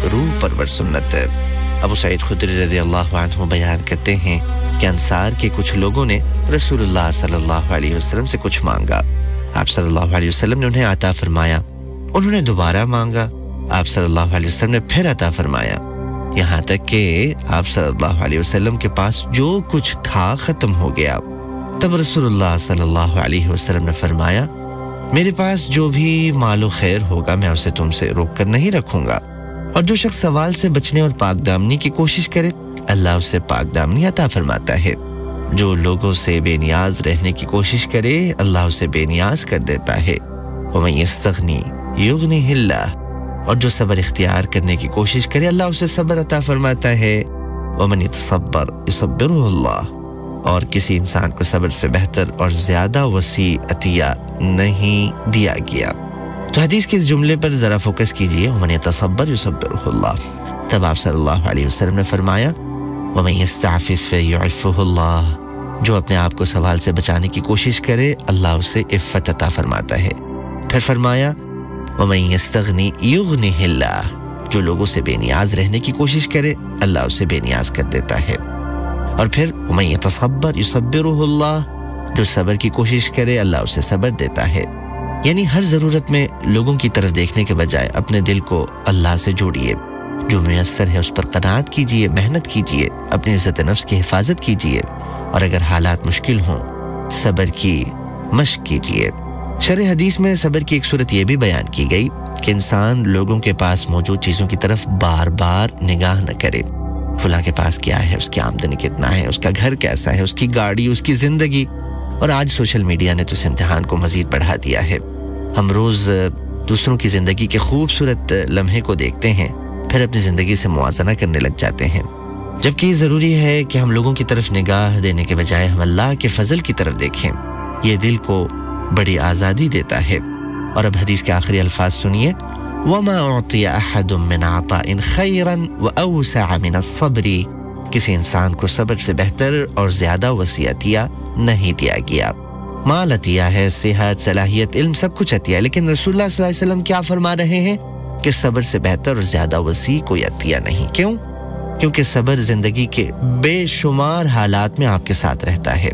रूह परवर सुन्नत। अबू सईद खुदरी रज़ी अल्लाह अन्हु बयान करते हैं कि अंसार के कुछ लोगों ने रसूलुल्लाह सल्लल्लाहु अलैहि वसल्लम से कुछ मांगा। आप सल्लल्लाहु अलैहि वसल्लम ने उन्हें अता फरमाया। उन्होंने दोबारा मांगा, आप सल्लल्लाहु अलैहि वसल्लम ने फिर अता फरमाया, यहाँ तक कि आप सल्लल्लाहु अलैहि वसल्लम के पास जो कुछ था खत्म हो गया। तब रसूलुल्लाह सल्लल्लाहु अलैहि वसल्लम ने फरमाया, मेरे पास जो भी मालो खैर होगा मैं उसे तुमसे रोक कर नहीं रखूंगा, और जो शख्स सवाल से बचने और पाकदामनी की कोशिश करे अल्लाह उसे पाकदामनी अता फरमाता है। जो लोगों से बेनियाज रहने की कोशिश करे अल्लाह उसे बेनियाज कर देता है। वमन यस्तगनी युगनिहिल्लाह, और जो सब्र इख्तियार करने की कोशिश करे अल्लाह उसे सब्र अता फरमाता है। वमन यतसब्बर युसब्बिरुहुल्लाह, और किसी इंसान को सब्र से बेहतर और ज्यादा वसी अतिया नहीं दिया गया। तो हदीस के इस जुमले पर जरा फोकस कीजिए, वमन यतसब्बर युसब्बिरुहुल्लाह। तब आप सल्लल्लाहु अलैहि वसल्लम ने फरमाया, वमन यस्तअफिफ युअफ्फुहुल्लाह, जो अपने आप को सवाल से बचाने की कोशिश करे अल्लाह उसे इफ़्फ़त अता फरमाता है। फिर फरमाया, वमन यस्तगनी युगनिहिल्लाह, जो लोगों से बेनियाज रहने की कोशिश करे अल्लाह उसे बेनियाज कर देता है। और फिर वमन यतसब्बर युसब्बिरुहुल्लाह, जो सब्र की कोशिश करे अल्लाह उसे सब्र देता है। यानी हर ज़रूरत में लोगों की तरफ देखने के बजाय अपने दिल को अल्लाह से जोड़िए। जो मुयस्सर है उस पर क़नाअत कीजिए, मेहनत कीजिए, अपनी इज़्ज़त नफ्स की हिफाजत कीजिए, और अगर हालात मुश्किल हों सब्र की मश्क कीजिए। शरह हदीस में सब्र की एक सूरत यह भी बयान की गई कि इंसान लोगों के पास मौजूद चीज़ों की तरफ बार बार निगाह न करे। फलां के पास क्या है, उसकी आमदनी कितना है, उसका घर कैसा है, उसकी गाड़ी, उसकी ज़िंदगी। और आज सोशल मीडिया ने तो इस इम्तिहान को मज़ीद बढ़ा दिया है। हम रोज़ दूसरों की ज़िंदगी के खूबसूरत लम्हे को देखते हैं, फिर अपनी ज़िंदगी से मुआज़ना करने लग जाते हैं। जबकि ज़रूरी है कि हम लोगों की तरफ निगाह देने के बजाय हम अल्लाह के फजल की तरफ देखें। ये दिल को बड़ी आज़ादी देता है। और अब हदीस के आखिरी अल्फाज सुनिए, वमा उतिया अहदुम मिन अताइन खैरन व अवसअ मिन अस्सब्री, किसी इंसान को सब्र से बेहतर और ज़्यादा वसीयतिया नहीं दिया गया। माल अतिया है, सेहत, सलाहियत, इल्म, सब कुछ अतिया, लेकिन रसूलुल्लाह सल्लल्लाहु अलैहि वसल्लम क्या फरमा रहे हैं कि सब्र से बेहतर और ज़्यादा वसी कोई अतिया नहीं। क्यों? क्योंकि सब्र ज़िंदगी के बेशुमार हालात में आपके साथ रहता है।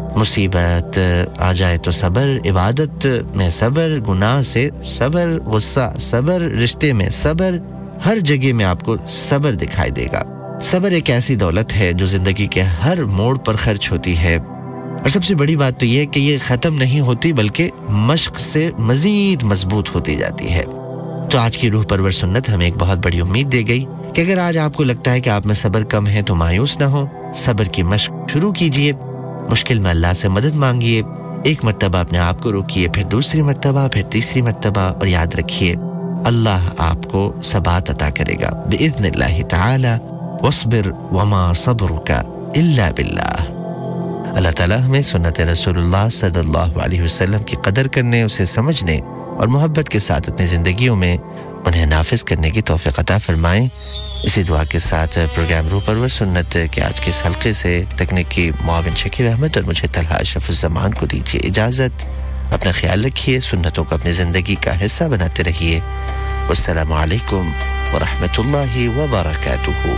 मुसीबत आ जाए तो सब्र, इबादत में सब्र, गुनाह से सब्र, गुस्सा सब्र, रिश्ते में सब्र, हर जगह में आपको सब्र दिखाई देगा। सब्र एक ऐसी दौलत है जो ज़िंदगी के हर मोड़ पर खर्च होती है। और सबसे बड़ी बात तो ये है कि ये ख़त्म नहीं होती बल्कि मश्क से मज़ीद मजबूत होती जाती है। तो आज की रूह परवर सुन्नत हमें एक बहुत बड़ी उम्मीद दे गई कि अगर आज आपको लगता है कि आप में सब्र कम है तो मायूस ना हो, सब्र की मश्क शुरू कीजिए। मुश्किल में अल्लाह से मदद मांगिए। एक मर्तबा अपने आप को रोकिए, फिर दूसरी मर्तबा, फिर तीसरी मर्तबा, और याद रखिए अल्लाह आपको सबात अता करेगा बिइज़्निल्लाहि ताला। वस्बिर वमा सब्रुका इल्ला बिल्लाह। अल्लाह ताला हमें सुन्नत रसूलुल्लाह सल्लल्लाहु अलैहि वसल्लम की कदर करने, उसे समझने और मोहब्बत के साथ अपनी ज़िंदगियों में उन्हें नाफिज करने की तौफीक अता फरमाएं। इसी दुआ के साथ प्रोग्राम रूह परवर सुन्नत के आज के इस हल्के से तकनीकी मुआविन शकील अहमद और मुझे तलहा अशरफुज़्ज़मान को दीजिए इजाज़त। अपना ख्याल रखिए, सुन्नतों को अपनी ज़िंदगी का हिस्सा बनाते रहिए। वस्सलामु अलैकुम व रहमतुल्लाहि व बरकातुहू।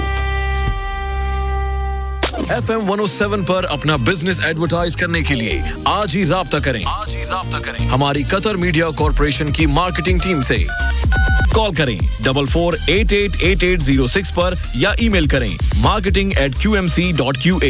FM 107 पर अपना बिजनेस एडवर्टाइज करने के लिए आज ही राब्ता करें हमारी कतर मीडिया कॉर्पोरेशन की मार्केटिंग टीम से। कॉल करें 44888806 पर या ईमेल करें marketing@qmc.qa।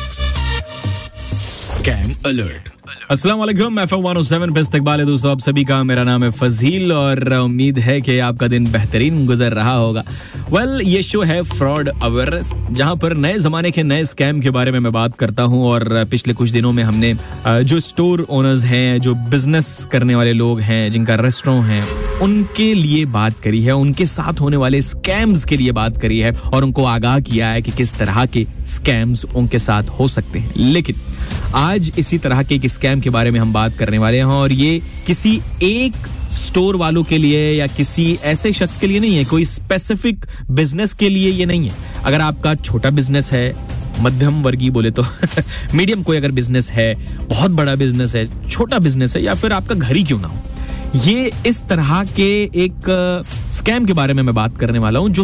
Scam alert. अस्सलाम वालेकुम, FM 107 पे इस्तकबाल है दोस्तों आप सभी का। मेरा नाम है फजील और उम्मीद है कि आपका दिन बेहतरीन गुजर रहा होगा। ये शो है फ्रॉड अवेयरनेस, जहां पर नए ज़माने के नए स्कैम के बारे में मैं बात करता हूं। और पिछले कुछ दिनों में हमने जो स्टोर ओनर्स हैं, जो बिजनेस करने वाले लोग हैं, जिनका रेस्टोरेंट है, उनके लिए बात करी है, उनके साथ होने वाले स्कैम्स के लिए बात करी है और उनको आगाह किया है कि किस तरह के स्कैम्स उनके साथ हो सकते हैं। लेकिन आज इसी तरह के एक स्कैम के बारे में हम बात करने वाले हैं और ये किसी एक स्टोर वालों के लिए या किसी ऐसे शख्स के लिए नहीं है, कोई स्पेसिफिक बिजनेस के लिए ये नहीं है। अगर आपका छोटा बिजनेस है, मध्यम वर्गीय बोले तो मीडियम कोई अगर बिजनेस है, बहुत बड़ा बिजनेस है, छोटा बिजनेस है, या फिर आपका घर ही क्यों ना हो, ये इस तरह के एक स्कैम के बारे में मैं बात करने वाला हूं जो